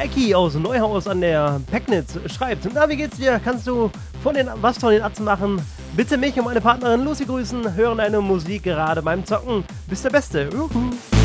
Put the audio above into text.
Maiki aus Neuhaus an der Pegnitz schreibt: Na, wie geht's dir? Kannst du was von den Atzen machen? Bitte mich und meine Partnerin Lucy grüßen. Hören deine Musik gerade beim Zocken. Bist der Beste. Juhu.